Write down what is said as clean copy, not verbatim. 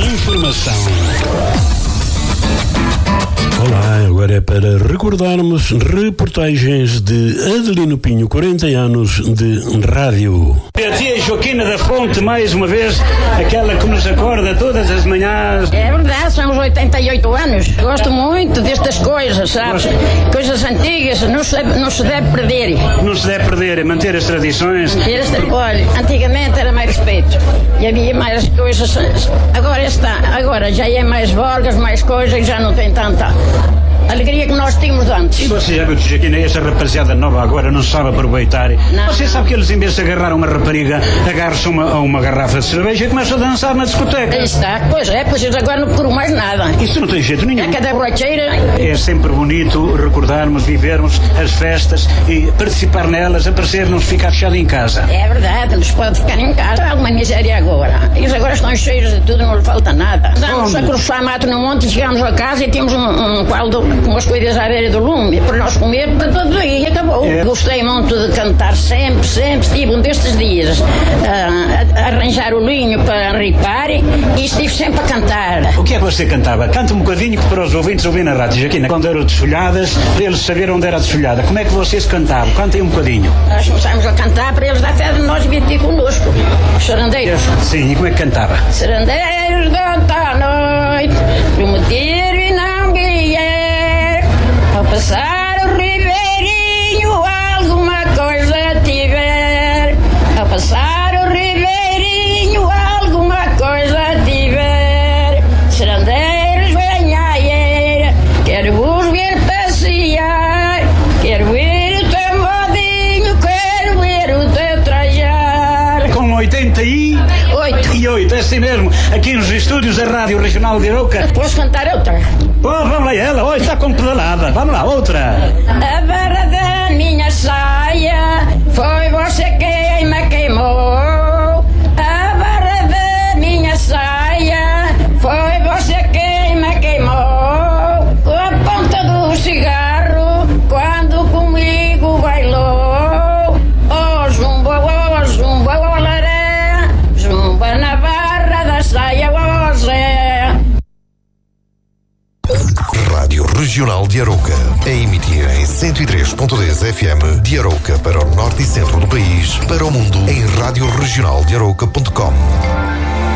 informação. Olá, agora é para recordarmos reportagens de Adelino Pinho, 40 anos de rádio. A tia Joaquina da Fonte, mais uma vez, aquela que nos acorda todas as manhãs. É verdade, são os 88 anos. Gosto muito destas coisas, sabes? Coisas antigas, não se deve perder. Não se deve perder, manter as tradições. Olha, antigamente era mais respeito e havia mais coisas. Agora já é mais volgas, mais coisas, já não tem tanta alegria que nós tínhamos antes. E você já viu, tia Joaquina, essa rapaziada nova agora não sabe aproveitar. Não. Você sabe que eles, em vez de agarrar uma rapariga, agarram-se a uma garrafa de cerveja e começam a dançar na discoteca. Aí está, pois eles agora não procuram mais nada. Isso não tem jeito nenhum. É cada borracheira. É sempre bonito recordarmos, vivermos as festas e participar nelas, aparecer, não se ficar fechado em casa. É verdade, eles podem ficar em casa. Há alguma miséria agora. Eles agora estão cheios de tudo, não lhes falta nada. Andamos a cruzar mato no monte, chegamos a casa e temos um caldo com as coisas à beira do lume para nós comer para todo dia e acabou. Gostei muito de cantar sempre, estive um destes dias a arranjar o linho para enripar e estive sempre a cantar. O que é que você cantava? Canta um bocadinho para os ouvintes ouvir na rádio, Joaquina. Quando eram desfolhadas, para eles saberem onde era a desfolhada. Como é que vocês cantavam? Cantem um bocadinho. Nós começámos a cantar para eles dar fé de nós vir ter connosco. Os serandeiros. Sim, e como é que cantava? Serandeiros da noite, prometer e não vier. Ao passar o ribeirinho, alguma coisa tiver. Ao passar o ribeirinho, alguma coisa tiver. Serandeiros, venha aí, quero vos ver passear. Quero ver o teu modinho, quero ver o teu trajar. Com 88, é assim mesmo, aqui nos estúdios da Rádio Regional de Arouca. Posso cantar outra? Oh, vamos lá, ela hoje está com pedalada. Vamos lá, outra. A barra da minha saia foi você quem me queimou. A barra da minha saia foi você quem me queimou. Com a ponta do cigarro quando comigo bailou. Oh zumba, oh laré, zumba na barra da saia, oh Zé. Rádio Regional de Arouca, a emitir em 103.10 FM de Arouca para o norte e centro do país, para o mundo em radioregionaldearouca.com.